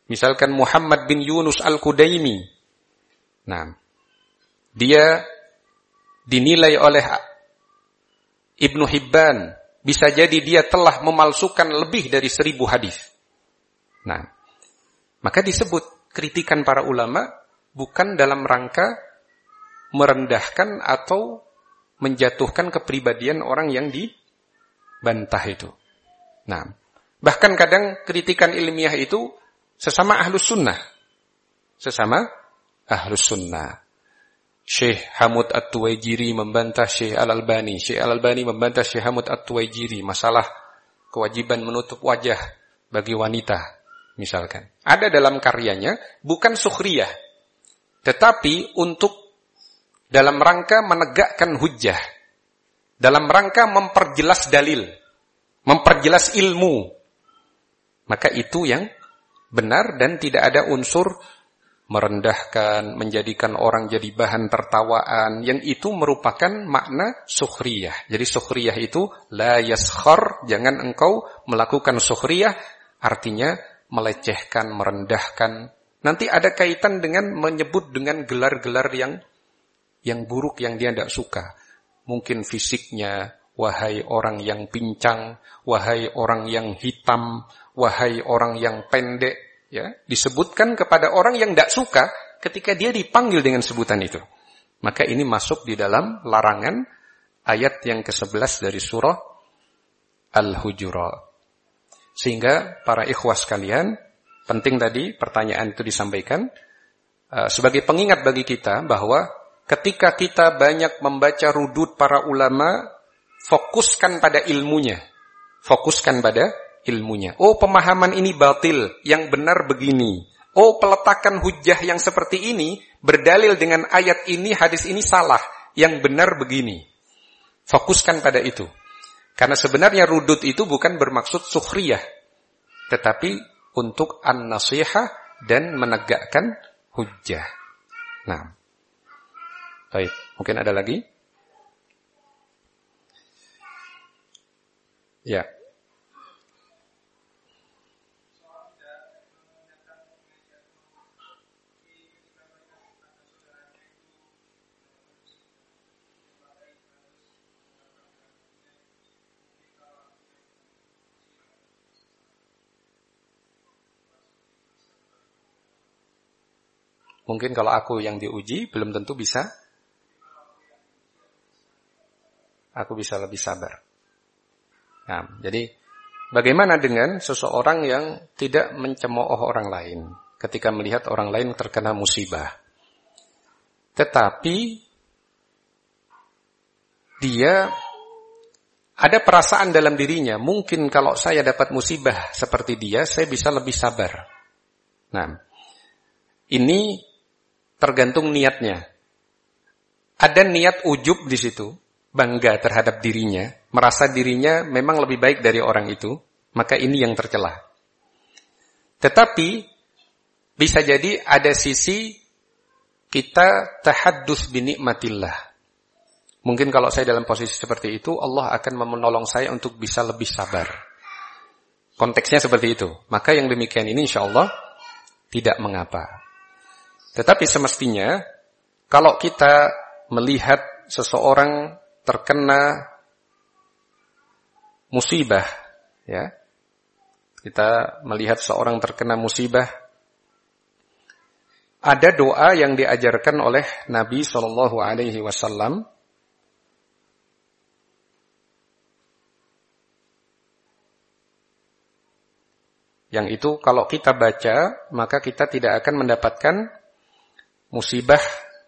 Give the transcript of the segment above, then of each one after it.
Misalkan Muhammad bin Yunus Al-Kudaimi. Nah, dia dinilai oleh Ibnu Hibban, bisa jadi dia telah memalsukan lebih dari 1000 hadis. Nah, maka disebut kritikan para ulama bukan dalam rangka merendahkan atau menjatuhkan kepribadian orang yang dibantah itu. Nah, bahkan kadang kritikan ilmiah itu sesama ahlus sunnah. Sesama ahlus sunnah. Syekh Hamud At-Tuwaijiri membantah Syekh Al-Albani. Syekh Al-Albani membantah Syekh Hamud At-Tuwaijiri. Masalah kewajiban menutup wajah bagi wanita, misalkan. Ada dalam karyanya, bukan sukhriyah. Tetapi untuk dalam rangka menegakkan hujjah. Dalam rangka memperjelas dalil. Memperjelas ilmu. Maka itu yang benar dan tidak ada unsur merendahkan, menjadikan orang jadi bahan tertawaan. Yang itu merupakan makna sukhriyah. Jadi sukhriyah itu la yaskhar, jangan engkau melakukan sukhriyah, artinya melecehkan, merendahkan. Nanti ada kaitan dengan menyebut dengan gelar-gelar yang buruk yang dia tidak suka. Mungkin fisiknya, wahai orang yang pincang, wahai orang yang hitam, wahai orang yang pendek, ya, disebutkan kepada orang yang tidak suka ketika dia dipanggil dengan sebutan itu. Maka ini masuk di dalam larangan ayat yang ke-11 dari surah Al-Hujurat. Sehingga para ikhwas sekalian, penting tadi pertanyaan itu disampaikan sebagai pengingat bagi kita bahwa ketika kita banyak membaca rudud para ulama, fokuskan pada ilmunya. Fokuskan pada ilmunya. Oh, pemahaman ini batil, yang benar begini. Oh, peletakan hujjah yang seperti ini berdalil dengan ayat ini, hadis ini salah, yang benar begini. Fokuskan pada itu. Karena sebenarnya rudud itu bukan bermaksud sukhriyah, tetapi untuk an-nasihah dan menegakkan hujjah. Nah, baik, mungkin ada lagi? Ya. Mungkin kalau aku yang diuji, belum tentu bisa. Aku bisa lebih sabar. Nah, jadi bagaimana dengan seseorang yang tidak mencemooh orang lain ketika melihat orang lain terkena musibah? Tetapi dia ada perasaan dalam dirinya, mungkin kalau saya dapat musibah seperti dia, saya bisa lebih sabar. Nah, ini tergantung niatnya. Ada niat ujub di situ, bangga terhadap dirinya, merasa dirinya memang lebih baik dari orang itu, maka ini yang tercela. Tetapi bisa jadi ada sisi kita tahaddus bi nikmatillah. Mungkin kalau saya dalam posisi seperti itu, Allah akan menolong saya untuk bisa lebih sabar. Konteksnya seperti itu. Maka yang demikian ini insyaallah tidak mengapa. Tetapi semestinya kalau kita melihat seseorang terkena musibah, ya, kita melihat seorang terkena musibah, ada doa yang diajarkan oleh Nabi SAW, yang itu kalau kita baca maka kita tidak akan mendapatkan musibah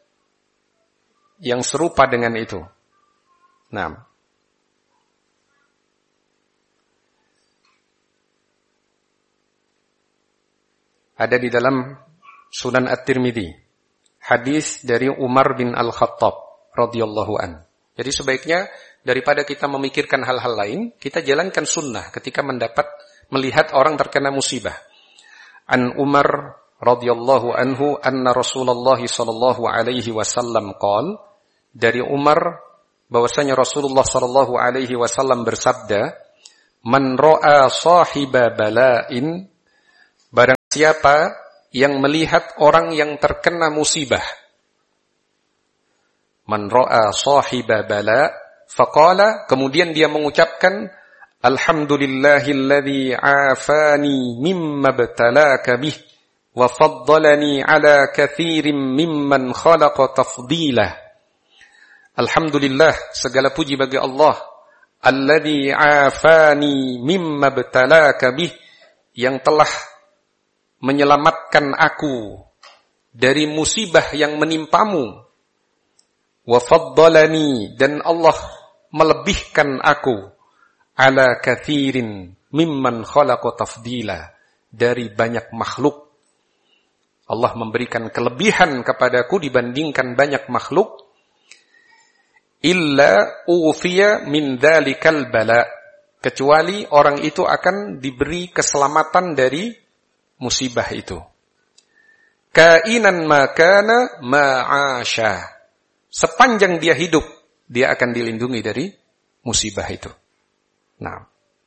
yang serupa dengan itu. Nah, ada di dalam Sunan At-Tirmidzi hadis dari Umar bin Al-Khattab radhiyallahu an. Jadi sebaiknya daripada kita memikirkan hal-hal lain, kita jalankan sunnah ketika melihat orang terkena musibah. An Umar radhiyallahu anhu anna Rasulullah sallallahu alaihi wasallam qala, dari Umar bahwasanya Rasulullah sallallahu alaihi wasallam bersabda, man ra'a sahiba bala'in, barang siapa yang melihat orang yang terkena musibah. Man ra'a sahiba bala faqala, kemudian dia mengucapkan alhamdulillahilladzi afani mimma btalaka bih wa faddalani ala katsirin mimman khalaqa tafdilah. Alhamdulillah, segala puji bagi Allah, alladzi afani mimma btalaka bih, yang telah menyelamatkan aku dari musibah yang menimpamu. Wa faddalani, dan Allah melebihkan aku ala katsirin mimman khalaqa tafdila, dari banyak makhluk. Allah memberikan kelebihan kepadaku dibandingkan banyak makhluk. Illa ufiya min dzalikal bala, kecuali orang itu akan diberi keselamatan dari musibah itu. Kainan makana ma'asha, sepanjang dia hidup dia akan dilindungi dari musibah itu. Nah,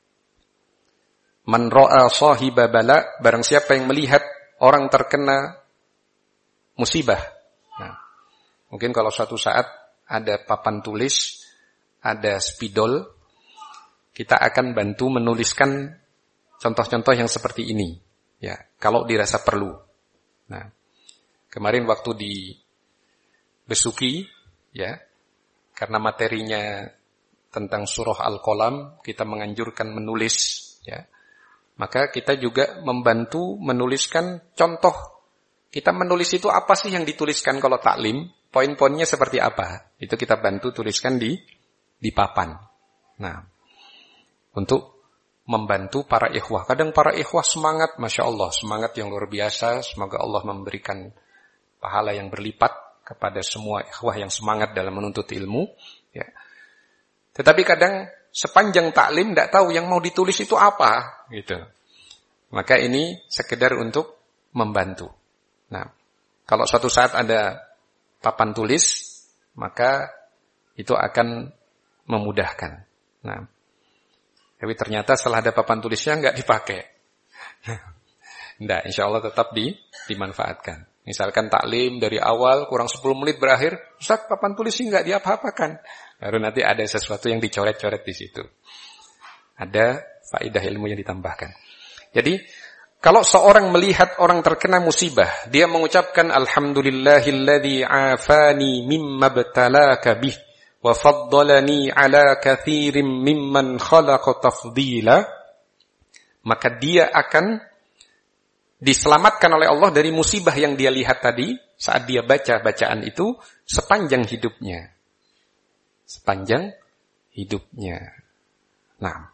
man ra'a sahiba bala, barang siapa yang melihat orang terkena musibah. Nah, mungkin kalau suatu saat ada papan tulis, ada spidol, kita akan bantu menuliskan contoh-contoh yang seperti ini. Ya, kalau dirasa perlu. Nah, kemarin waktu di Besuki, ya, karena materinya tentang surah Al-Qalam, kita menganjurkan menulis, ya. Maka kita juga membantu menuliskan contoh. Kita menulis itu apa sih yang dituliskan kalau taklim? Poin-poinnya seperti apa? Itu kita bantu tuliskan di papan. Nah, untuk membantu para ikhwah. Kadang para ikhwah semangat, Masya Allah, semangat yang luar biasa. Semoga Allah memberikan pahala yang berlipat kepada semua ikhwah yang semangat dalam menuntut ilmu. Ya. Tetapi kadang sepanjang taklim tidak tahu yang mau ditulis itu apa, gitu. Maka ini sekedar untuk membantu. Nah, kalau suatu saat ada papan tulis, maka itu akan memudahkan. Nah, tapi ternyata setelah ada papan tulisnya nggak dipakai. Nggak, insya Allah tetap dimanfaatkan. Misalkan taklim dari awal kurang 10 menit berakhir, Ustaz papan tulis sih nggak diapa-apakan. Baru nanti ada sesuatu yang dicoret-coret di situ. Ada faedah ilmu yang ditambahkan. Jadi, kalau seorang melihat orang terkena musibah, dia mengucapkan alhamdulillahilladzi afani mimma btalaka bih wa faddalani ala katsirin mimman khalaqa tafdila, maka dia akan diselamatkan oleh Allah dari musibah yang dia lihat tadi saat dia baca bacaan itu sepanjang hidupnya. Sepanjang hidupnya. Nah,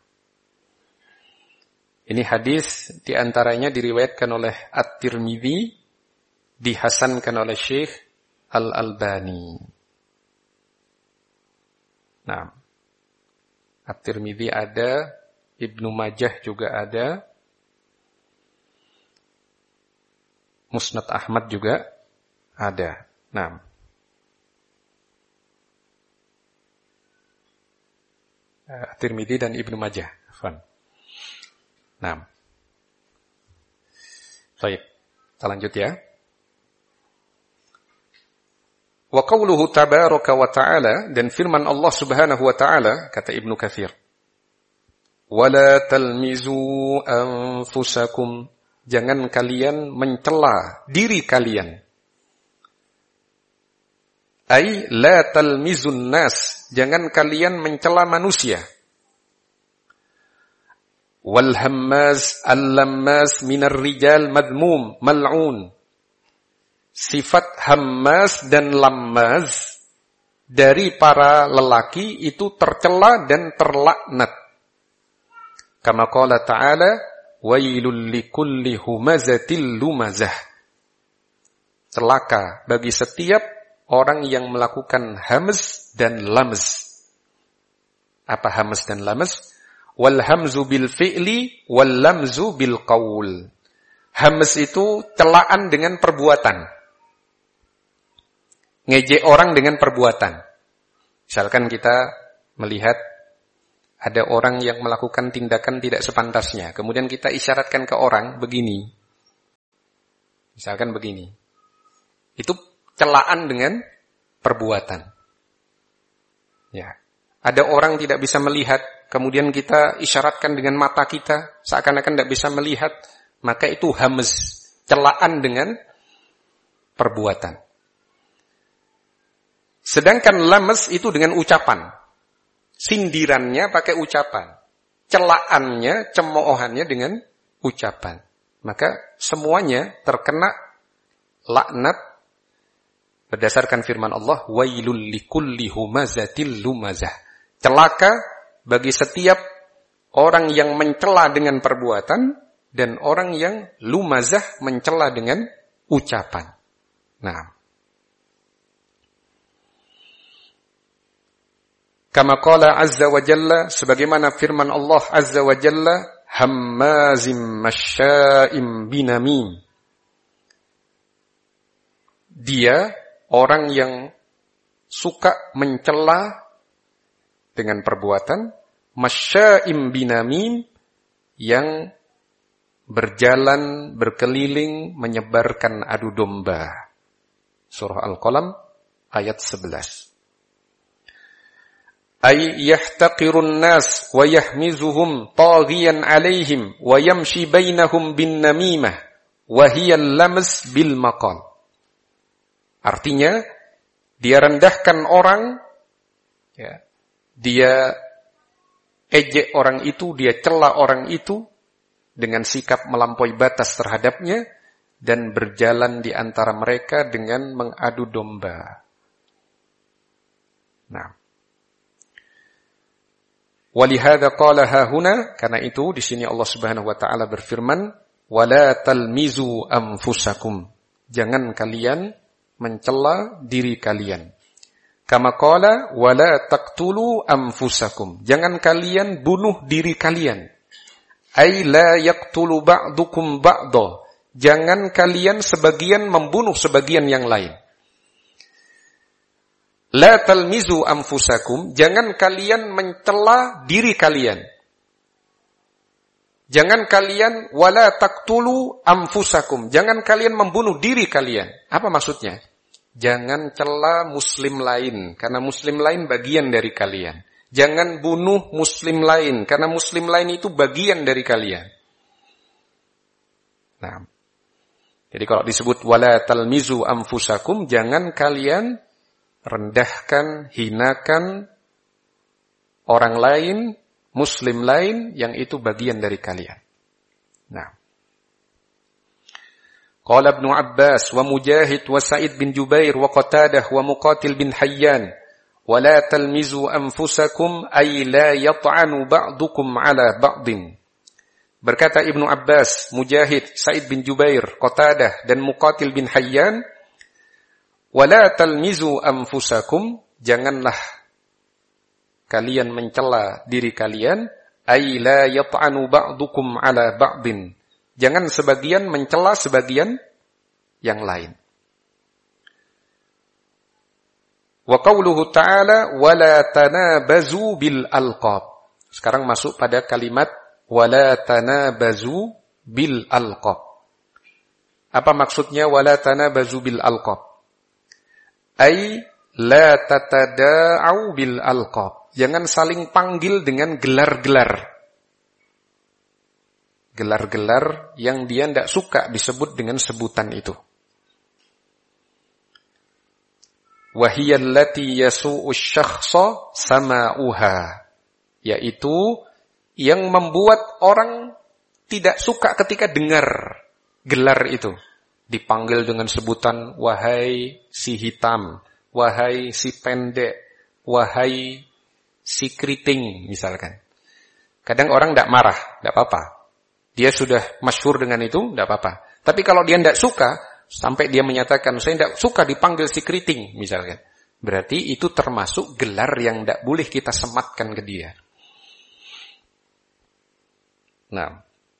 ini hadis diantaranya diriwayatkan oleh At-Tirmidzi, dihasankan oleh Syekh Al-Albani. Nah, At-Tirmidzi ada, Ibnu Majah juga ada, Musnad Ahmad juga ada. Nah, At-Tirmidzi dan Ibnu Majah. Nah, baik, kita lanjut ya. Wa qauluhu tabaraka wa ta'ala, dan firman Allah Subhanahu wa ta'ala, kata Ibnu Katsir, wala talmizu anfusakum, jangan kalian mencela diri kalian. Ai la talmizun nas, jangan kalian mencela manusia. Wal hammaz al-lammas minar rijal madmum mal'un. Sifat hammaz dan lammaz dari para lelaki itu tercela dan terlaknat. Kama qala ta'ala, wailul likulli humazatil lumazah. Celaka bagi setiap orang yang melakukan hamz dan lamz. Apa hamz dan lamz? Wal hamzu bil fi'li wal lamzu bil qaul. Hamz itu celaan dengan perbuatan. Ngejek orang dengan perbuatan. Misalkan kita melihat ada orang yang melakukan tindakan tidak sepantasnya, kemudian kita isyaratkan ke orang begini, Misalkan begini. Itu celaan dengan perbuatan. Ya. Ada orang tidak bisa melihat, kemudian kita isyaratkan dengan mata kita, seakan-akan tidak bisa melihat, maka itu hamz, celaan dengan perbuatan. Sedangkan lamas itu dengan ucapan. Sindirannya pakai ucapan. Celaannya, cemoohannya dengan ucapan. Maka semuanya terkena laknat berdasarkan firman Allah, wailul likulli humazatil lumazah. Celaka bagi setiap orang yang mencela dengan perbuatan dan orang yang lumazah mencela dengan ucapan. Nah, kama qala azza wa jalla, sebagaimana firman Allah azza wa jalla, hammazim masya'im binamim. Dia orang yang suka mencela dengan perbuatan, masya'im binamim, yang berjalan, berkeliling, menyebarkan adu domba. Surah Al-Qalam ayat 11. Ay yahtaqirun nas wa yahmizuhum taghiyan alaihim wa yamshi bainahum bin namimah wa hiya al-lams bil maqal. Artinya dia rendahkan orang, ya, dia ejek orang itu, dia cela orang itu dengan sikap melampaui batas terhadapnya dan berjalan di antara mereka dengan mengadu domba. Nah, walihada qala hahuna, karena itu di sini Allah Subhanahu wa taala berfirman, wala talmizu anfusakum, jangan kalian mencela diri kalian. Kama qala wala taqtulu anfusakum, jangan kalian bunuh diri kalian. Ai la yaqtulu ba'dukum ba'da, jangan kalian sebagian membunuh sebagian yang lain. La talmizu anfusakum, jangan kalian mencela diri kalian. Jangan kalian wala taqtulu anfusakum, jangan kalian membunuh diri kalian. Apa maksudnya? Jangan cela muslim lain, karena muslim lain bagian dari kalian. Jangan bunuh muslim lain, karena muslim lain itu bagian dari kalian. Nah, jadi kalau disebut wala talmizu anfusakum, jangan kalian rendahkan, hinakan orang lain, muslim lain yang itu bagian dari kalian. Nah, qala Ibnu Abbas wa Mujahid wa Sa'id bin Jubair wa Qatadah wa Muqatil bin Hayyan, wa la talmizu anfusakum ay la yat'anu ba'dukum ala ba'din. Berkata Ibnu Abbas, Mujahid, Sa'id bin Jubair, Qatadah dan Muqatil bin Hayyan, wala talmizu anfusakum, janganlah kalian mencela diri kalian, ay la yat'anu ba'dukum ala ba'din, jangan sebagian mencela sebagian yang lain. Wa qauluhu ta'ala wala tanabazu bil alqab. Sekarang masuk pada kalimat wala tanabazu bil alqab. Apa maksudnya wala tanabazu bil alqab? Ay la tatada'u bil alqab. Jangan saling panggil dengan gelar-gelar. Gelar-gelar yang dia tidak suka disebut dengan sebutan itu. Wahiyya allati yasu'u syakhsa sama'uha. Yaitu yang membuat orang tidak suka ketika dengar gelar itu. Dipanggil dengan sebutan wahai si hitam, wahai si pendek, wahai si keriting misalkan. Kadang orang tidak marah, tidak apa-apa. Dia sudah masyhur dengan itu, tidak apa-apa. Tapi kalau dia tidak suka, sampai dia menyatakan saya tidak suka dipanggil si keriting misalkan, berarti itu termasuk gelar yang tidak boleh kita sematkan ke dia. Nah,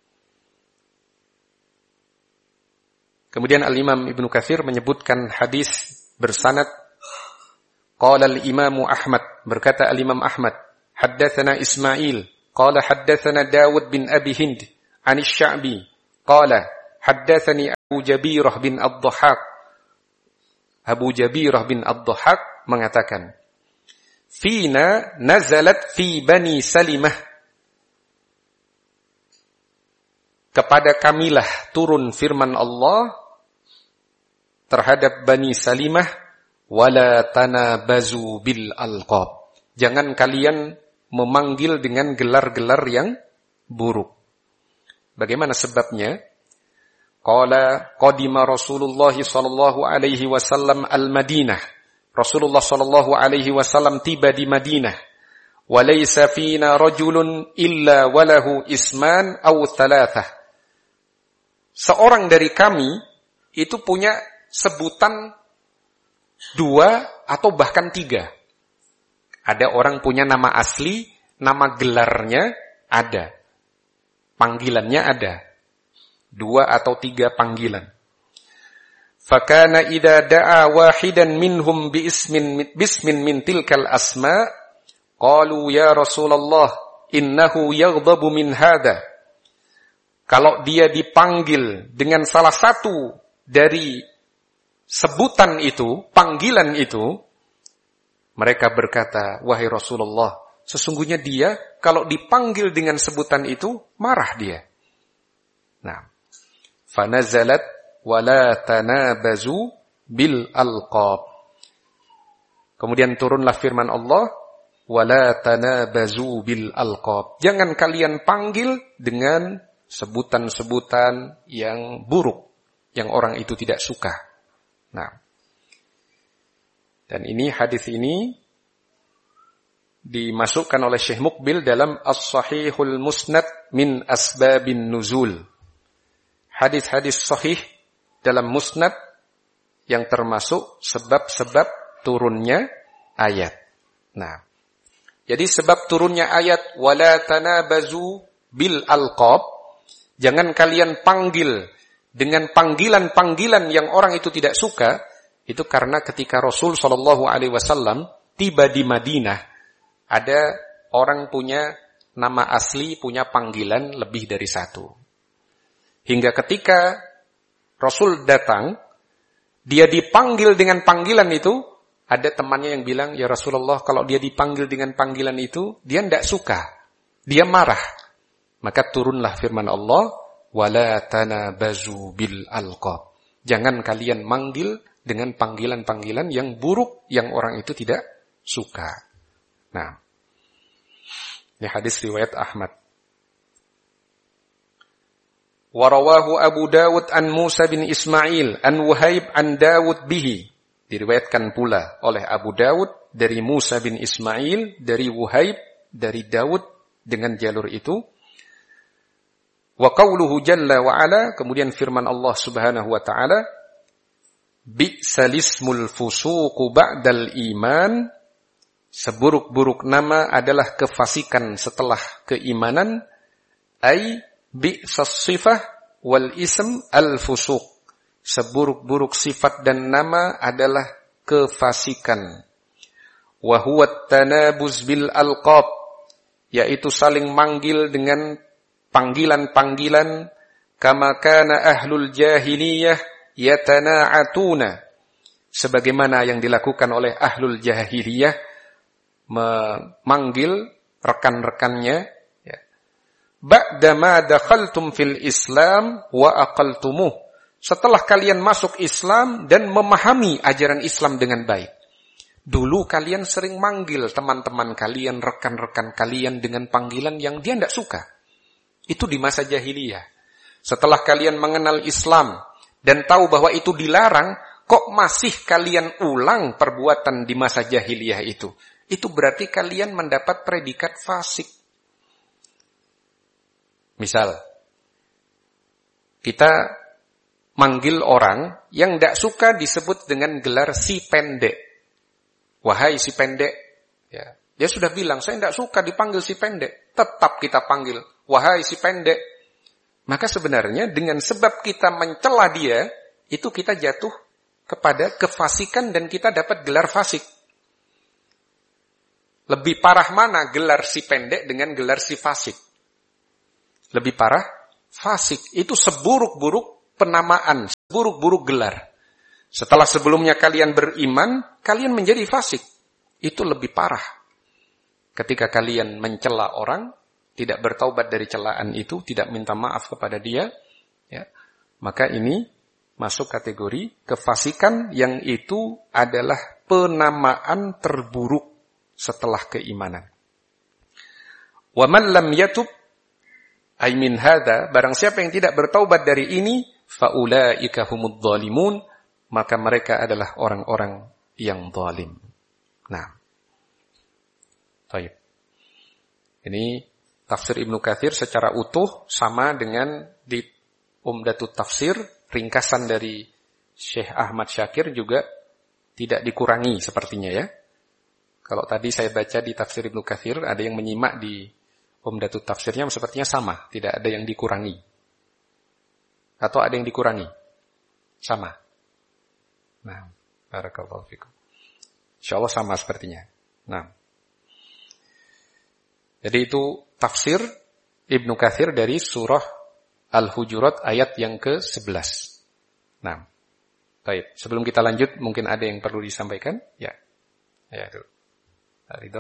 kemudian Al-Imam Ibnu Katsir menyebutkan hadis bersanad, qala al-Imam Ahmad, berkata Al-Imam Ahmad, haddatsana Ismail, qala haddatsana Dawud bin Abi Hind, an Asy-Sya'bi, qala haddatsani Abu Jabirah bin Ad-Dhahhak. Abu Jabirah bin Ad-Dhahhak mengatakan, Fina nazalat fi Bani Salimah. Kepada kamilah turun firman Allah terhadap Bani Salimah, wala tanabazu bil alqab. Jangan kalian memanggil dengan gelar-gelar yang buruk. Bagaimana sebabnya? Qala qadima Rasulullah sallallahu alaihi wasallam al-Madinah. Rasulullah sallallahu alaihi wasallam tiba di Madinah. Wa laysa fina rajulun illa walahu isman aw thalathah. Seorang dari kami itu punya sebutan 2 atau bahkan 3. Ada orang punya nama asli, nama gelarnya ada. Panggilannya ada. 2 atau 3 panggilan. Fakana idza da'a wahidan minhum bismin min tilkal asma qalu ya Rasulullah innahu yaghdabu min hadha. Kalau dia dipanggil dengan salah satu dari sebutan itu, panggilan itu, mereka berkata, wahai Rasulullah, sesungguhnya dia kalau dipanggil dengan sebutan itu marah dia. Nah, fanazalat wala tanabazu bil alqab. Kemudian turunlah firman Allah, wala tanabazu bil alqab. Jangan kalian panggil dengan sebutan-sebutan yang buruk, yang orang itu tidak suka. Nah, dan ini hadis ini dimasukkan oleh Syekh Muqbil dalam As-Sahihul Musnad min Asbabin Nuzul. Hadis-hadis sahih dalam musnad yang termasuk sebab-sebab turunnya ayat. Nah, jadi sebab turunnya ayat wala tanabazu bil alqab, jangan kalian panggil dengan panggilan-panggilan yang orang itu tidak suka, itu karena ketika Rasul sallallahu alaihi wasallam tiba di Madinah, ada orang punya nama asli, punya panggilan lebih dari 1. Hingga ketika Rasul datang, dia dipanggil dengan panggilan itu, ada temannya yang bilang, ya Rasulullah, kalau dia dipanggil dengan panggilan itu, dia tidak suka, dia marah. Maka turunlah firman Allah, wala tanabazu bil alqab. Jangan kalian manggil dengan panggilan-panggilan yang buruk, yang orang itu tidak suka. Nah, ini hadis riwayat Ahmad. Warawahu Abu Dawud an Musa bin Ismail an Wuhaib an Dawud bihi. Diriwayatkan pula oleh Abu Dawud dari Musa bin Ismail, dari Wuhaib, dari Dawud dengan jalur itu. Wa qawluhu jalla wa ala, kemudian firman Allah Subhanahu wa taala, bi'salismul fusuqu ba'dal iman, seburuk-buruk nama adalah kefasikan setelah keimanan, ai bi'sas sifah wal ism al fusuq, seburuk-buruk sifat dan nama adalah kefasikan. Wa huwa tanabuz bil alqab, yaitu saling manggil dengan panggilan-panggilan, kama kana ahlul jahiliyah yatana'atuna, sebagaimana yang dilakukan oleh ahlul jahiliyah, memanggil rekan-rekannya, ya. Ba'dama dakhaltum fil Islam wa aqaltumuh, setelah kalian masuk Islam dan memahami ajaran Islam dengan baik. Dulu kalian sering manggil teman-teman kalian, rekan-rekan kalian dengan panggilan yang dia tidak suka. Itu di masa jahiliyah. Setelah kalian mengenal Islam dan tahu bahwa itu dilarang, kok masih kalian ulang perbuatan di masa jahiliyah itu? Itu berarti kalian mendapat predikat fasik. Misal, kita manggil orang yang tidak suka disebut dengan gelar si pendek. Wahai si pendek. Ya. Dia sudah bilang, saya tidak suka dipanggil si pendek. Tetap kita panggil, wahai si pendek. Maka sebenarnya dengan sebab kita mencela dia, itu kita jatuh kepada kefasikan dan kita dapat gelar fasik. Lebih parah mana gelar si pendek dengan gelar si fasik? Lebih parah, fasik. Itu seburuk-buruk penamaan. seburuk-buruk gelar. Setelah sebelumnya kalian beriman, kalian menjadi fasik. Itu lebih parah. Ketika kalian mencela orang, tidak bertaubat dari celaan itu, tidak minta maaf kepada dia, ya, maka ini masuk kategori kefasikan yang itu adalah penamaan terburuk setelah keimanan. Wa man lam yatub ay min hadza, barang siapa yang tidak bertaubat dari ini, faulaika humudz zalimun, maka mereka adalah orang-orang yang zalim. Nah. Baik. Ini tafsir Ibnu Katsir secara utuh sama dengan di Umdatut Tafsir, ringkasan dari Syekh Ahmad Syakir juga tidak dikurangi sepertinya ya. Kalau tadi saya baca di tafsir Ibnu Katsir, ada yang menyimak di Umdatut Tafsirnya sepertinya sama, tidak ada yang dikurangi. Atau ada yang dikurangi? Sama. Nah, barakallahu fikum. Insyaallah sama sepertinya. Nah. Jadi itu tafsir Ibnu Katsir dari surah Al-Hujurat ayat yang ke-11. Nah, baik. Sebelum kita lanjut, mungkin ada yang perlu disampaikan? Ya. Ya, itu. Ridho.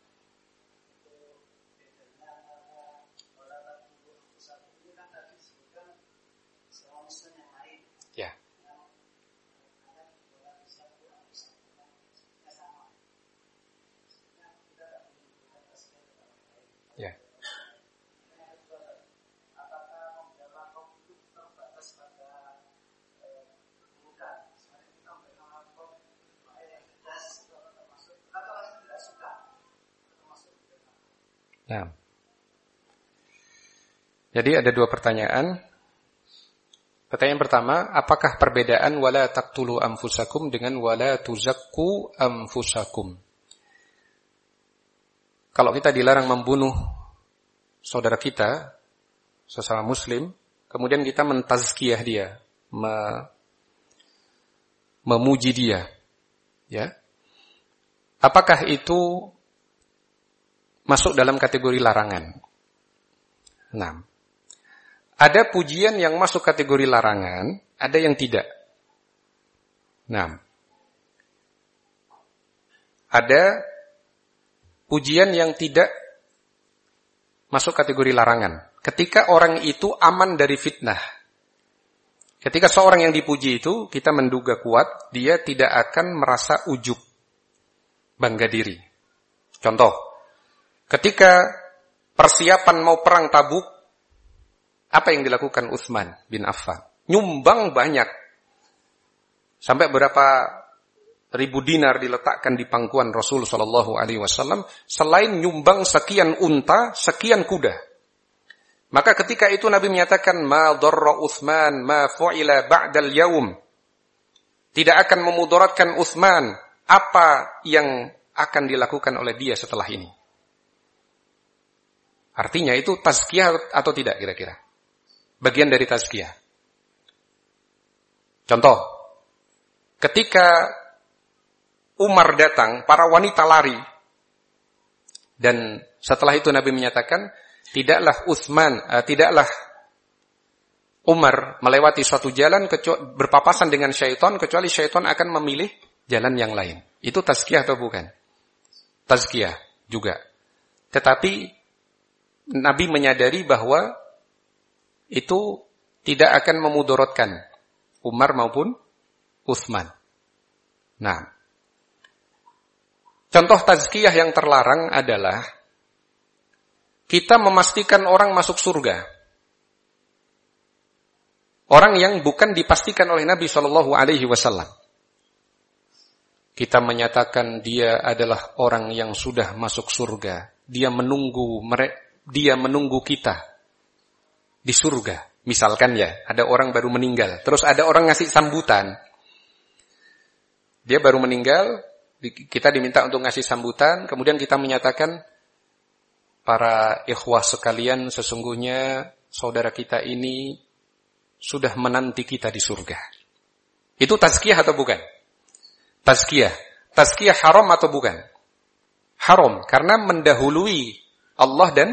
Ya. Ya. Nah. Jadi ada dua pertanyaan. Pertanyaan pertama, apakah perbedaan wala taqtulu anfusakum dengan wala tuzakku anfusakum? Kalau kita dilarang membunuh saudara kita, sesama muslim, kemudian kita mentazkiyah dia, memuji dia, ya. Apakah itu masuk dalam kategori larangan? Nah, ada pujian yang masuk kategori larangan, ada yang tidak. Nah, ada pujian yang tidak masuk kategori larangan. Ketika orang itu aman dari fitnah. Ketika seorang yang dipuji itu, kita menduga kuat, dia tidak akan merasa ujub, bangga diri. Contoh, ketika persiapan mau perang Tabuk, apa yang dilakukan Utsman bin Affan? Nyumbang banyak. Sampai berapa ribu dinar diletakkan di pangkuan Rasul sallallahu alaihi wasallam, selain nyumbang sekian unta, sekian kuda. Maka ketika itu Nabi menyatakan ma dharra Utsman ma fu'ila ba'dal yaum. Tidak akan memudaratkan Utsman apa yang akan dilakukan oleh dia setelah ini. Artinya itu tazkiyah atau tidak kira-kira? Bagian dari tazkiyah. Contoh, ketika Umar datang, para wanita lari. Dan setelah itu Nabi menyatakan, tidaklah Umar melewati suatu jalan berpapasan dengan syaitan, kecuali syaitan akan memilih jalan yang lain. Itu tazkiyah atau bukan? Tazkiyah juga. Tetapi Nabi menyadari bahwa itu tidak akan memudaratkan Umar maupun Utsman. Nah, contoh tazkiyah yang terlarang adalah kita memastikan orang masuk surga. Orang yang bukan dipastikan oleh Nabi SAW. Kita menyatakan dia adalah orang yang sudah masuk surga. Dia menunggu kita di surga. Misalkan ya, ada orang baru meninggal, terus ada orang ngasih sambutan. Dia baru meninggal, kita diminta untuk ngasih sambutan, kemudian kita menyatakan, para ikhwah sekalian, sesungguhnya saudara kita ini sudah menanti kita di surga. Itu tazkiyah atau bukan? Tazkiyah. Tazkiyah haram atau bukan? Haram, karena mendahului Allah dan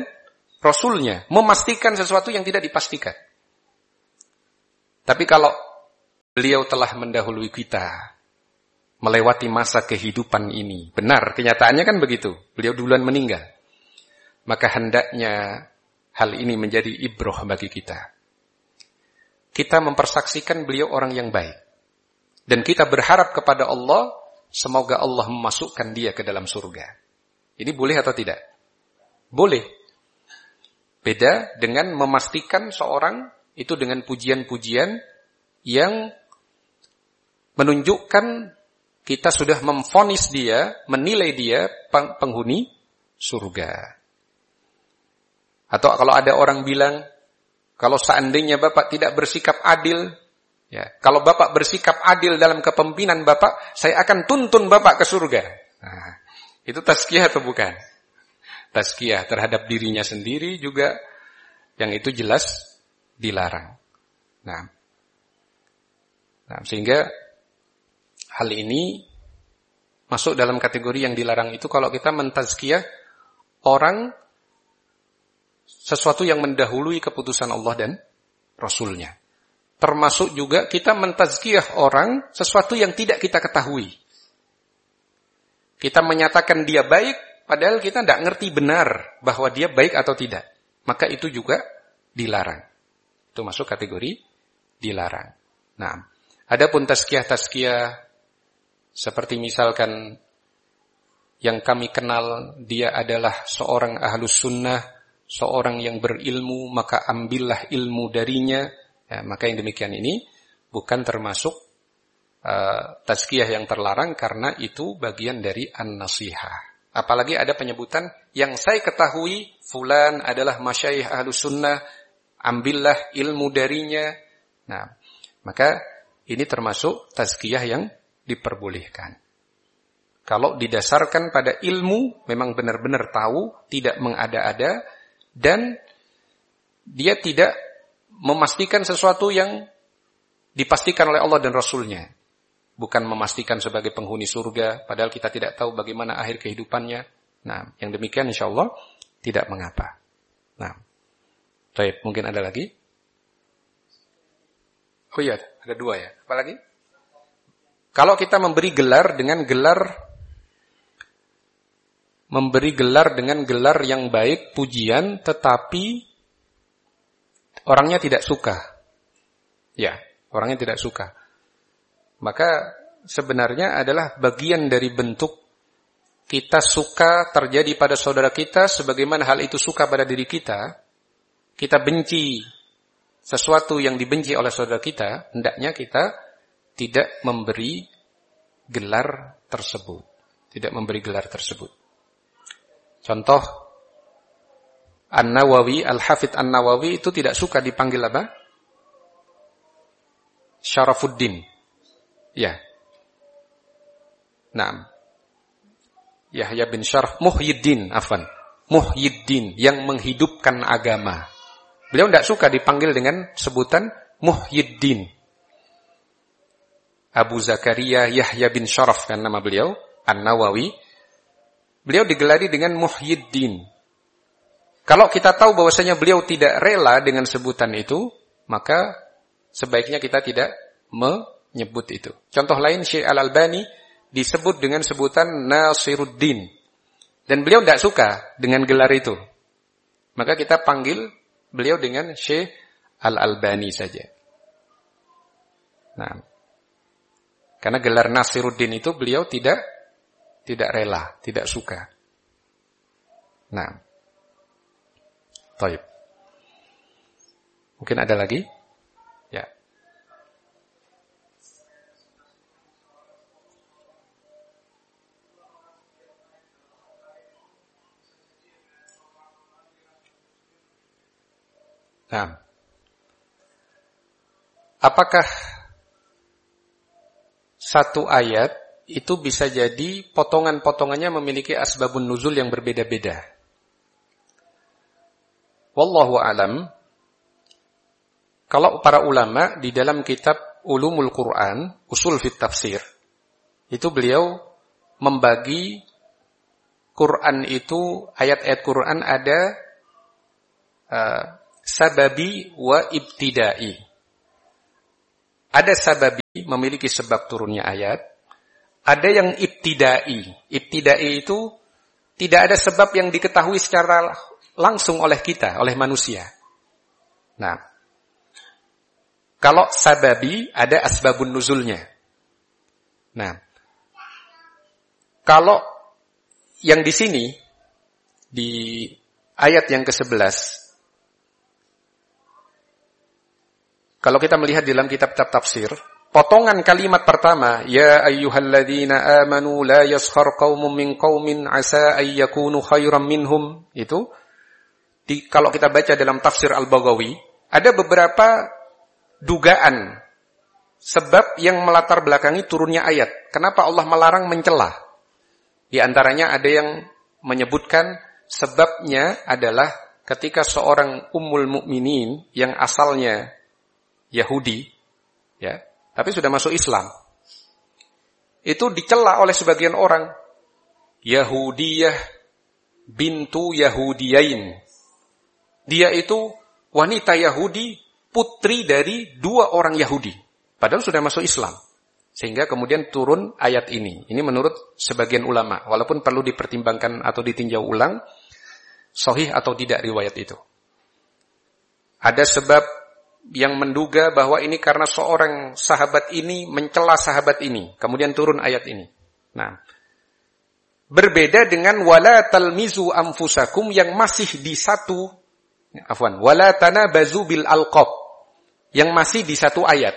Rasulnya, memastikan sesuatu yang tidak dipastikan. Tapi kalau beliau telah mendahului kita, melewati masa kehidupan ini. Benar, kenyataannya kan begitu. Beliau duluan meninggal. Maka hendaknya hal ini menjadi ibrah bagi kita. Kita mempersaksikan beliau orang yang baik. Dan kita berharap kepada Allah, semoga Allah memasukkan dia ke dalam surga. Ini boleh atau tidak? Boleh. Beda dengan memastikan seorang itu dengan pujian-pujian yang menunjukkan kita sudah memvonis dia, menilai dia penghuni surga. Atau kalau ada orang bilang, kalau seandainya Bapak tidak bersikap adil, ya, kalau Bapak bersikap adil dalam kepemimpinan Bapak, saya akan tuntun Bapak ke surga. Nah, itu tazkiyah atau bukan? Tazkiyah terhadap dirinya sendiri juga, yang itu jelas dilarang. Nah, sehingga hal ini masuk dalam kategori yang dilarang itu kalau kita mentazkiyah orang sesuatu yang mendahului keputusan Allah dan Rasulnya. Termasuk juga kita mentazkiyah orang sesuatu yang tidak kita ketahui. Kita menyatakan dia baik, padahal kita tidak ngerti benar bahwa dia baik atau tidak. Maka itu juga dilarang. Itu masuk kategori dilarang. Nah, adapun tazkiyah-tazkiyah seperti misalkan yang kami kenal dia adalah seorang ahlus sunnah, seorang yang berilmu, maka ambillah ilmu darinya. Ya, maka yang demikian ini bukan termasuk tazkiyah yang terlarang karena itu bagian dari an-nasihah. Apalagi ada penyebutan yang saya ketahui fulan adalah masyayikh ahlus sunnah, ambillah ilmu darinya. Nah, maka ini termasuk tazkiyah yang diperbolehkan. Kalau didasarkan pada ilmu, memang benar-benar tahu, tidak mengada-ada, dan dia tidak memastikan sesuatu yang dipastikan oleh Allah dan Rasulnya. Bukan memastikan sebagai penghuni surga, padahal kita tidak tahu bagaimana akhir kehidupannya. Nah, yang demikian insyaAllah tidak mengapa. Nah, baik, mungkin ada lagi? Oh iya, ada dua ya. Apa lagi? Kalau kita memberi gelar dengan gelar yang baik, pujian, tetapi orangnya tidak suka. Ya, orangnya tidak suka. Maka sebenarnya adalah bagian dari bentuk kita suka terjadi pada saudara kita, sebagaimana hal itu suka pada diri kita. Kita benci sesuatu yang dibenci oleh saudara kita, hendaknya kita tidak memberi gelar tersebut. Tidak memberi gelar tersebut. Contoh, An-Nawawi, Al-Hafidh An-Nawawi itu tidak suka dipanggil apa? Syarafuddin. Ya. Naam. Yahya bin Syaraf, Muhyiddin, afwan. Muhyiddin, yang menghidupkan agama. Beliau tidak suka dipanggil dengan sebutan Muhyiddin. Abu Zakaria Yahya bin Syaraf kan nama beliau, An-Nawawi. Beliau digelari dengan Muhyiddin. Kalau kita tahu bahwasanya beliau tidak rela dengan sebutan itu, maka sebaiknya kita tidak menyebut itu. Contoh lain, Syekh Al-Albani disebut dengan sebutan Nasiruddin. Dan beliau tidak suka dengan gelar itu. Maka kita panggil beliau dengan Syekh Al-Albani saja. Nah, karena gelar Nasiruddin itu beliau tidak rela, tidak suka. Nah, baik. Mungkin ada lagi? Ya. Nah, apakah satu ayat itu bisa jadi potongan-potongannya memiliki asbabun nuzul yang berbeda-beda? Wallahu alam. Kalau para ulama di dalam kitab Ulumul Quran, Usul fit Tafsir, itu beliau membagi Quran itu, ayat-ayat Quran ada sababi wa ibtidai. Ada sababi memiliki sebab turunnya ayat, ada yang ibtidai. Ibtidai itu tidak ada sebab yang diketahui secara langsung oleh kita, oleh manusia. Nah, kalau sababi ada asbabun nuzulnya. Nah, kalau yang di sini di ayat yang ke-11, kalau kita melihat dalam kitab-kitab tafsir, potongan kalimat pertama, ya ayyuhalladzina amanu la yaskhar qaumun min qaumin asa ay yakunu khairan minhum, itu kalau kita baca dalam tafsir Al-Baghawi, ada beberapa dugaan sebab yang melatar belakangi turunnya ayat. Kenapa Allah melarang mencela? Di antaranya ada yang menyebutkan sebabnya adalah ketika seorang ummul mukminin yang asalnya Yahudi, ya, tapi sudah masuk Islam, itu dicela oleh sebagian orang, Yahudiyah bintu Yahudiyain. Dia itu wanita Yahudi, putri dari dua orang Yahudi, padahal sudah masuk Islam. Sehingga kemudian turun ayat ini. Ini menurut sebagian ulama, walaupun perlu dipertimbangkan atau ditinjau ulang, sahih atau tidak riwayat itu. Ada sebab yang menduga bahwa ini karena seorang sahabat ini mencela sahabat ini, kemudian turun ayat ini. Nah, berbeda dengan wala talmizu anfusakum yang masih di satu, wala tanabazu bil alqab yang masih di satu ayat.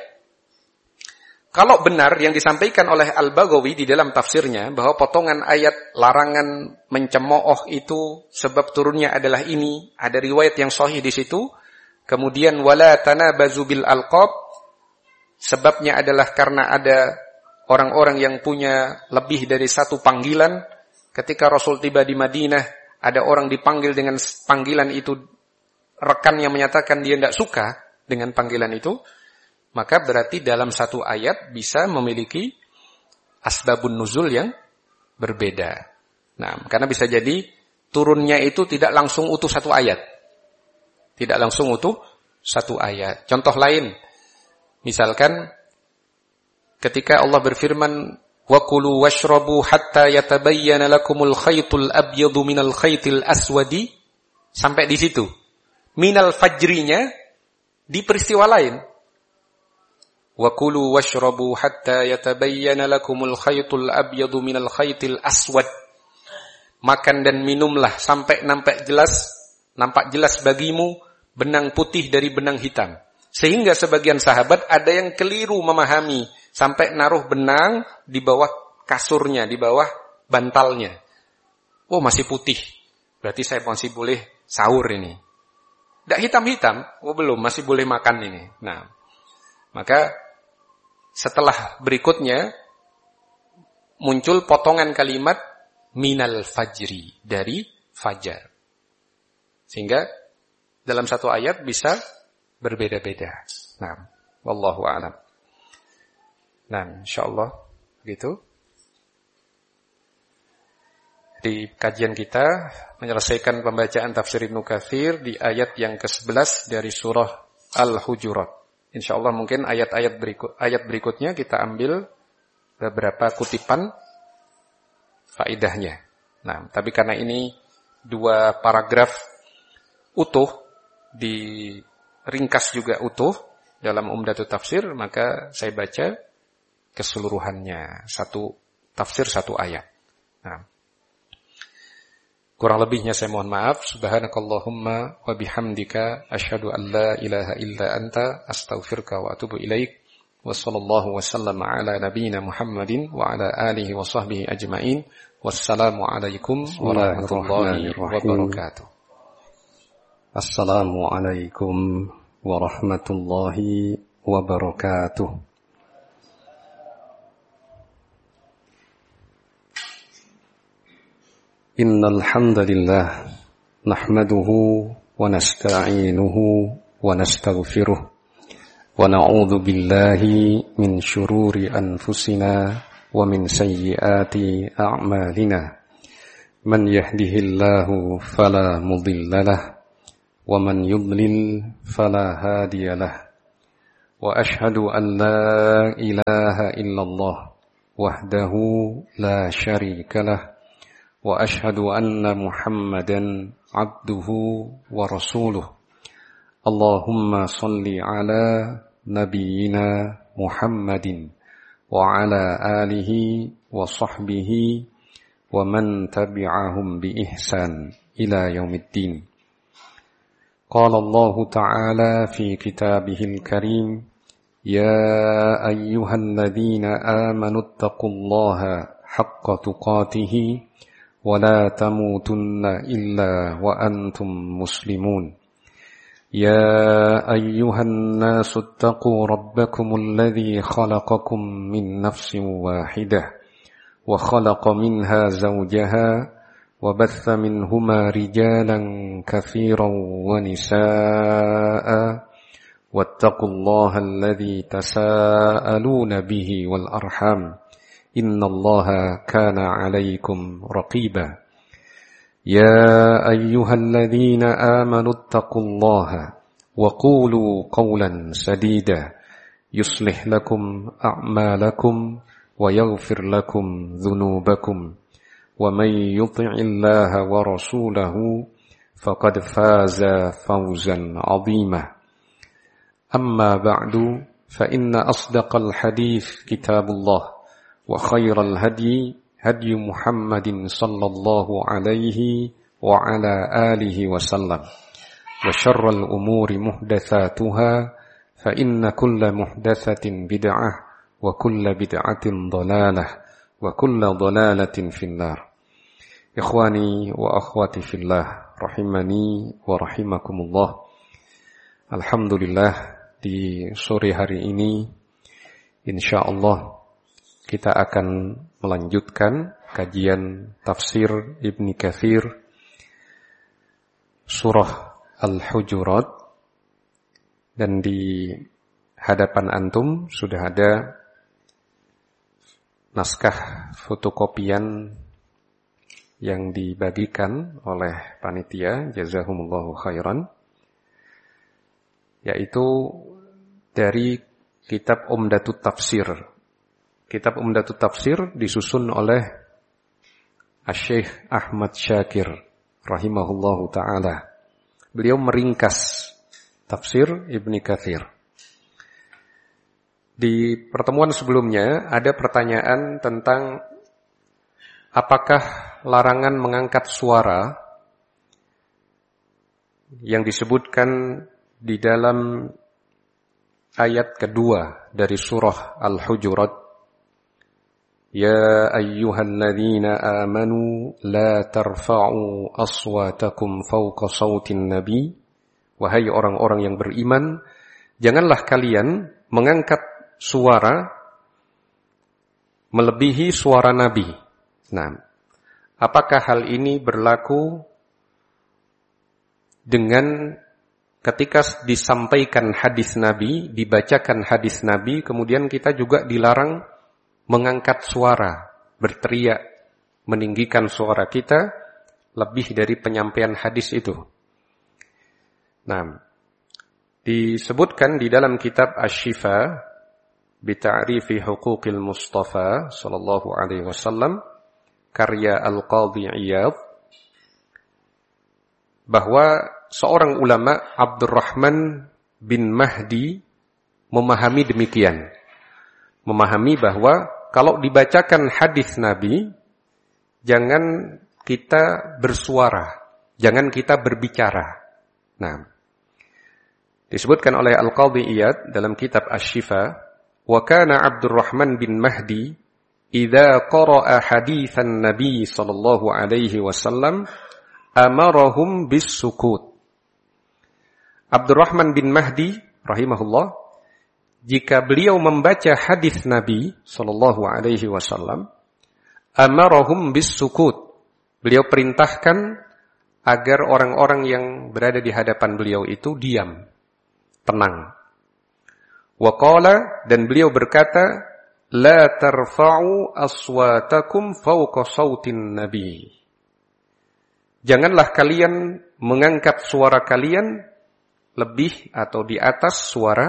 Kalau benar yang disampaikan oleh Al-Baghawi di dalam tafsirnya bahwa potongan ayat larangan mencemooh itu sebab turunnya adalah ini, ada riwayat yang sahih di situ. Kemudian wala tanabazu bil alqab, sebabnya adalah karena ada orang-orang yang punya lebih dari satu panggilan. Ketika Rasul tiba di Madinah, ada orang dipanggil dengan panggilan itu, rekannya menyatakan dia tidak suka dengan panggilan itu, maka berarti dalam satu ayat bisa memiliki asbabun nuzul yang berbeda. Nah, karena bisa jadi turunnya itu tidak langsung utuh satu ayat. Tidak langsung utuh satu ayat. Contoh lain, misalkan ketika Allah berfirman, wa kulu washrabu hatta yatabayyana lakumul khaytul abyadu minal khaytil aswadi, sampai di situ. Minal fajrinya di peristiwa lain. Wa kulu washrabu hatta yatabayyana lakumul khaytul abyadu minal khaytil aswad. Makan dan minumlah sampai nampak jelas bagimu benang putih dari benang hitam. Sehingga sebagian sahabat ada yang keliru memahami sampai naruh benang di bawah kasurnya, di bawah bantalnya. Oh, masih putih, berarti saya masih boleh sahur ini. Tidak hitam-hitam, oh belum, masih boleh makan ini. Nah, maka setelah berikutnya muncul potongan kalimat minal fajri, dari fajar. Sehingga dalam satu ayat bisa berbeda-beda. Nah, wallahu a'lam. Nah, insyaallah begitu. Di kajian kita menyelesaikan pembacaan tafsir Ibnu Katsir di ayat yang ke-11 dari surah Al-Hujurat. Insyaallah mungkin ayat berikutnya kita ambil beberapa kutipan faedahnya. Nah, tapi karena ini dua paragraf utuh, diringkas juga utuh dalam Umdatul Tafsir, maka saya baca keseluruhannya, satu tafsir satu ayat. Nah, kurang lebihnya saya mohon maaf. Subhanakallahumma wa bihamdika asyhadu an la ilaha illa anta astaghfiruka wa atubu ilaik. Wa sallallahu wa sallama ala nabiyyina Muhammadin wa ala alihi wa sahbihi ajmain. Wassalamu alaikum warahmatullahi wabarakatuh. Assalamualaikum warahmatullahi wabarakatuh. Innal hamdalillah nahmaduhu wa nasta'inuhu wa nastaghfiruh wa na'udzu billahi min shururi anfusina wa min sayyiati a'malina. Man yahdihillahu fala mudilla lahu wa man yudlil fala hadiya lahu وأشهد أن لا إله إلا الله وحده لا شريك له وأشهد أن محمدا عبده ورسوله اللهم صل على نبينا محمد وعلى آله وصحبه ومن تبعهم بإحسان إلى يوم الدين قال الله تعالى في كتابه الكريم يا أيها الذين آمنوا اتقوا الله حق تقاته ولا تموتن إلا وأنتم مسلمون يا أيها الناس اتقوا ربكم الذي خلقكم من نفس واحدة وخلق منها زوجها وبث منهما رجالا كثيرا ونساء واتقوا الله الذي تساءلون به والأرحام إن الله كان عليكم رقيبا يا أيها الذين آمنوا اتقوا الله وقولوا قولا سديدا يصلح لكم أعمالكم ويغفر لكم ذنوبكم ومن يطع الله ورسوله فقد فاز فوزا عظيما أما بعد فإن أصدق الحديث كتاب الله وخير الهدي هدي محمد صلى الله عليه وعلى آله وسلم وشر الأمور محدثاتها فإن كل محدثة بدعة وكل بدعة ضلالة وكل ضلالة في النار إخواني وأخواتي في الله رحمني ورحمكم الله Alhamdulillah di sore hari ini insyaallah kita akan melanjutkan kajian tafsir Ibnu Katsir surah Al-Hujurat dan di hadapan antum sudah ada naskah fotokopian yang dibagikan oleh panitia jazahumullahu khairan yaitu dari kitab Umdatut Tafsir. Kitab Umdatut Tafsir disusun oleh Asy-Syaikh Ahmad Syakir rahimahullahu taala. Beliau meringkas tafsir Ibnu Katsir. Di pertemuan sebelumnya ada pertanyaan tentang apakah larangan mengangkat suara yang disebutkan di dalam ayat kedua dari surah Al-Hujurat, Ya ayyuhalladzina amanu la tarfa'u aswatakum fawqa sautin nabi. Wahai orang-orang yang beriman, janganlah kalian mengangkat suara melebihi suara Nabi. Nah, apakah hal ini berlaku dengan ketika disampaikan hadis Nabi, dibacakan hadis Nabi, kemudian kita juga dilarang mengangkat suara, berteriak, meninggikan suara kita lebih dari penyampaian hadis itu. Nah, disebutkan di dalam kitab Asy-Syifa bi Ta'rifi Huquqil Mustafa sallallahu alaihi wasallam karya Al-Qadhi Iyadh bahwa seorang ulama Abdurrahman bin Mahdi memahami demikian. Memahami bahwa kalau dibacakan hadis Nabi, jangan kita bersuara, jangan kita berbicara. Nah, disebutkan oleh Al-Qadhi Iyadh dalam kitab Asy-Syifa, wa kana Abdurrahman bin Mahdi idza qara'a haditsan Nabi sallallahu alaihi wasallam amarahum bis sukut. Abdurrahman bin Mahdi rahimahullah, jika beliau membaca hadis Nabi sallallahu alaihi wasallam, amarahum bis sukut. Beliau perintahkan agar orang-orang yang berada di hadapan beliau itu diam, tenang. Wa qala, dan beliau berkata, la tarfa'u aswatakum fawqa sautin nabi. Janganlah kalian mengangkat suara kalian lebih atau di atas suara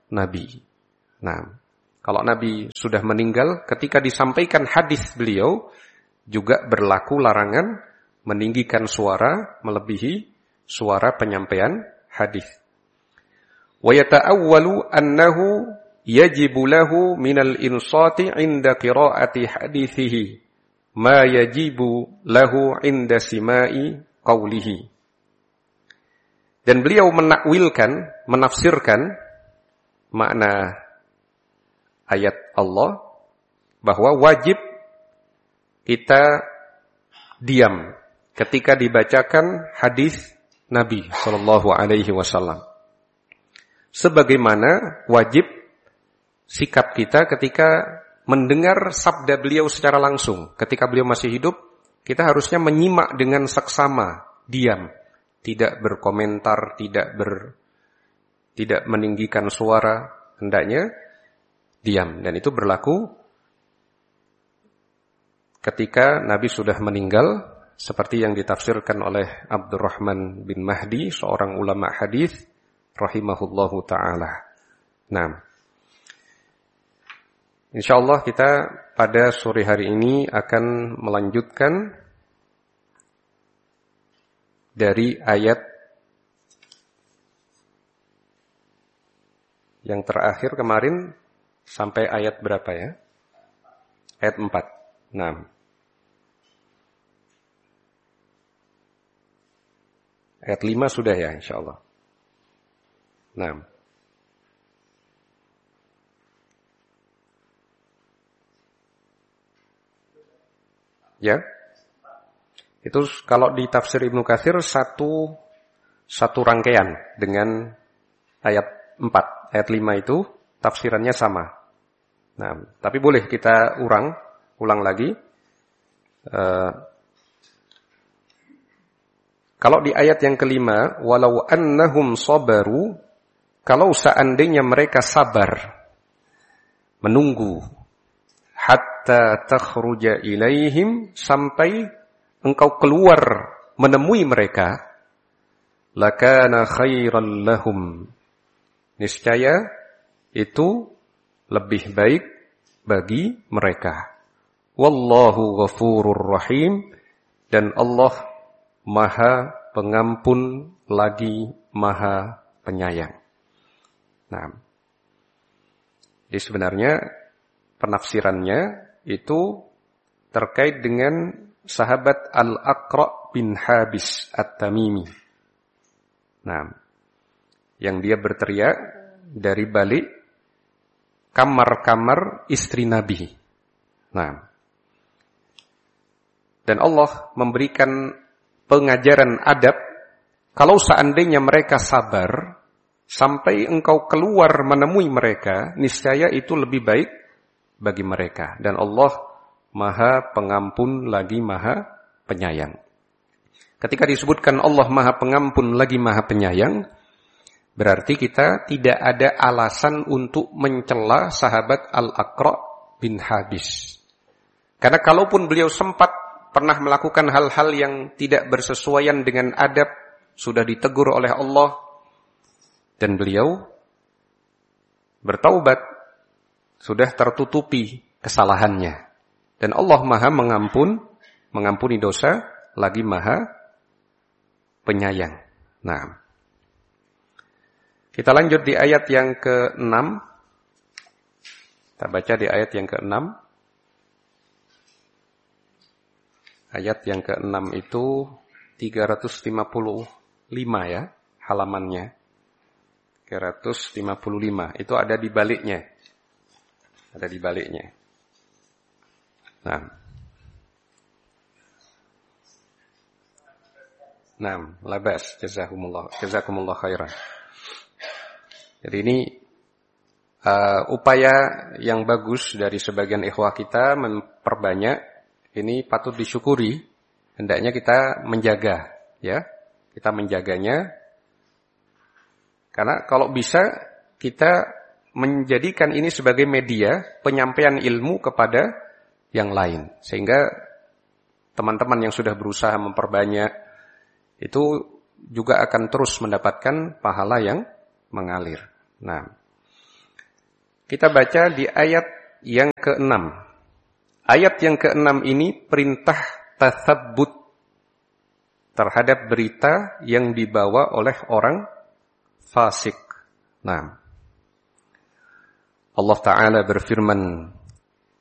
Nabi. Nah, kalau Nabi sudah meninggal, ketika disampaikan hadis beliau, juga berlaku larangan meninggikan suara melebihi suara penyampaian hadis. Wa yata'awwalu annahu yajibu lahu minal insati 'inda qira'ati hadithihi ma yajibu lahu 'inda sima'i qawlihi. Dan beliau menakwilkan, menafsirkan makna ayat Allah bahwa wajib kita diam ketika dibacakan hadis Nabi sallallahu alaihi wasallam. Sebagaimana wajib sikap kita ketika mendengar sabda beliau secara langsung. Ketika beliau masih hidup, kita harusnya menyimak dengan seksama, diam, tidak berkomentar, tidak meninggikan suara, hendaknya diam. Dan itu berlaku ketika Nabi sudah meninggal, seperti yang ditafsirkan oleh Abdurrahman bin Mahdi, seorang ulama hadis rahimahullahu ta'ala. Nah, insyaallah kita pada sore hari ini akan melanjutkan dari ayat yang terakhir kemarin sampai ayat berapa ya? Ayat 4. Nah, ayat 5 sudah ya insyaallah. Nah, ya, itu kalau di tafsir Ibnu Katsir satu rangkaian dengan ayat 4. Ayat 5 itu tafsirannya sama. Nah, tapi boleh kita ulang lagi. Kalau di ayat yang kelima, walau annahum sabaru, kalau seandainya mereka sabar, menunggu, hatta takhruja ilaihim, sampai engkau keluar menemui mereka, lakana khairan lahum, niscaya itu lebih baik bagi mereka. Wallahu ghafurur rahim, dan Allah Maha Pengampun lagi Maha Penyayang. Nah, jadi sebenarnya penafsirannya itu terkait dengan sahabat Al-Aqra' bin Habis At-Tamimi. Nah, yang dia berteriak dari balik kamar-kamar istri Nabi. Nah, dan Allah memberikan pengajaran adab, kalau seandainya mereka sabar sampai engkau keluar menemui mereka, niscaya itu lebih baik bagi mereka. Dan Allah Maha Pengampun lagi Maha Penyayang. Ketika disebutkan Allah Maha Pengampun lagi Maha Penyayang, berarti kita tidak ada alasan untuk mencela sahabat Al-Aqra' bin Habis. Karena kalaupun beliau sempat pernah melakukan hal-hal yang tidak bersesuaian dengan adab, sudah ditegur oleh Allah, dan beliau bertaubat, sudah tertutupi kesalahannya. Dan Allah Maha mengampuni dosa, lagi Maha Penyayang. Nah, kita lanjut di ayat yang ke-6. Kita baca di ayat yang ke-6. Ayat yang ke-6 itu 355 ya, halamannya. 355, itu ada di baliknya. Ada di baliknya. Nah, labas, jazakumullah khairan. Jadi ini upaya yang bagus dari sebagian ikhwah kita memperbanyak, ini patut disyukuri. Hendaknya kita menjaga, ya. Kita menjaganya. Karena kalau bisa kita menjadikan ini sebagai media penyampaian ilmu kepada yang lain. Sehingga teman-teman yang sudah berusaha memperbanyak itu juga akan terus mendapatkan pahala yang mengalir. Nah, Kita baca di ayat yang ke-6. Ayat yang ke-6 ini perintah tatsabbut terhadap berita yang dibawa oleh orang fasik. Nah, Allah Ta'ala berfirman,